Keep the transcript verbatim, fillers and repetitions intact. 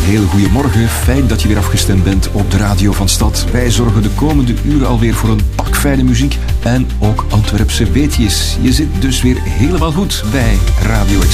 hele goede morgen. Fijn dat je weer afgestemd bent op de radio van Stad. Wij zorgen de komende uren alweer voor een pak fijne muziek en ook Antwerpse weetjes. Je zit dus weer helemaal goed bij Radio X.